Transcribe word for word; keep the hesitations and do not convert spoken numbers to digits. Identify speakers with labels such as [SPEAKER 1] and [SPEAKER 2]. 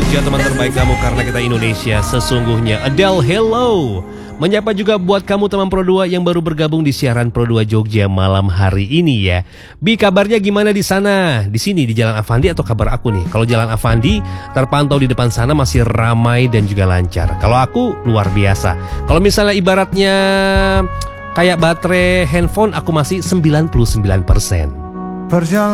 [SPEAKER 1] Jogja, teman terbaik kamu karena kita Indonesia sesungguhnya. Adele, hello. Menyapa juga buat kamu teman Pro dua yang baru bergabung di siaran Pro dua Jogja malam hari ini ya. Bi, kabarnya gimana di sana? Di sini di Jalan Avandi atau kabar aku nih? Kalau Jalan Avandi terpantau di depan sana masih ramai dan juga lancar. Kalau aku luar biasa. Kalau misalnya ibaratnya kayak baterai handphone, aku masih sembilan puluh sembilan persen.